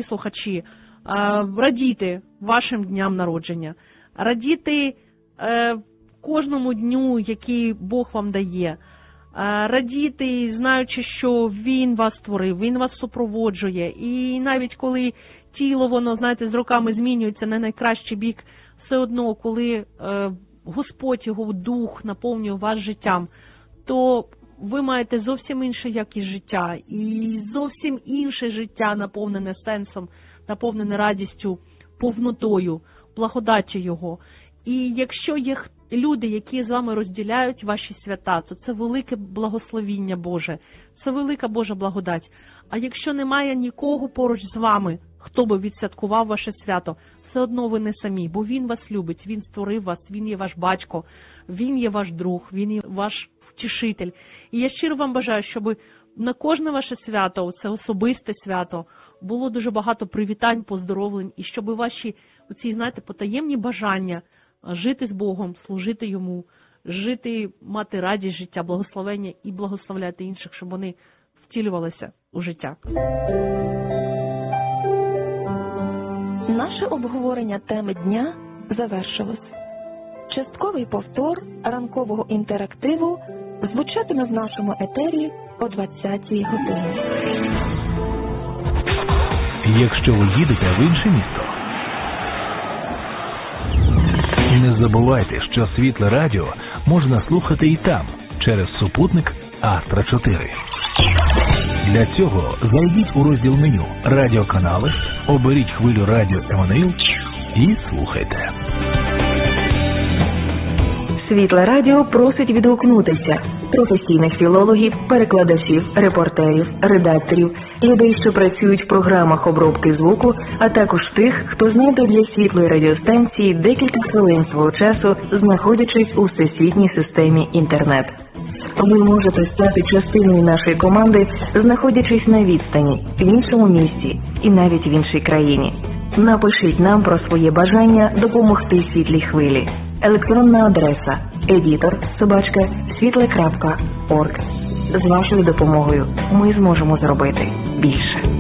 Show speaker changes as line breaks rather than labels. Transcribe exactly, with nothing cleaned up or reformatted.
дорогі слухачі, радіти вашим дням народження, радіти кожному дню, який Бог вам дає, радіти, знаючи, що Він вас створив, Він вас супроводжує. І навіть коли тіло, воно, знаєте, з роками змінюється на найкращий бік, все одно, коли Господь, Його Дух наповнює вас життям, то ви маєте зовсім інше якість життя, і зовсім інше життя, наповнене сенсом, наповнене радістю, повнотою, благодаттю Його. І якщо є люди, які з вами розділяють ваші свята, то це велике благословіння Боже, це велика Божа благодать. А якщо немає нікого поруч з вами, хто би відсвяткував ваше свято, все одно ви не самі, бо Він вас любить, Він створив вас, Він є ваш батько, Він є ваш друг, Він є ваш втішитель. І я щиро вам бажаю, щоб на кожне ваше свято, це особисте свято, було дуже багато привітань, поздоровлень, і щоб ваші оці, знаєте, потаємні бажання жити з Богом, служити Йому, жити, мати радість життя, благословення і благословляти інших, щоб вони втілювалися у життя.
Наше обговорення теми дня завершилось. Частковий повтор ранкового інтерактиву звучатиме в нашому етері о двадцятій годині.
Якщо ви їдете в інше місто, не забувайте, що Світле Радіо можна слухати і там, через супутник Астра чотири. Для цього зайдіть у розділ меню «Радіоканали», оберіть хвилю радіо Еммануїл і слухайте.
Світле Радіо просить відгукнутися професійних філологів, перекладачів, репортерів, редакторів, людей, що працюють в програмах обробки звуку, а також тих, хто знайде для Світлої радіостанції декілька хвилин свого часу, знаходячись у всесвітній системі інтернет. Ви можете стати частиною нашої команди, знаходячись на відстані, в іншому місті і навіть в іншій країні. Напишіть нам про своє бажання допомогти Світлій хвилі. Електронна адреса едітор собачка світле крапка орг. З вашою допомогою ми зможемо зробити більше.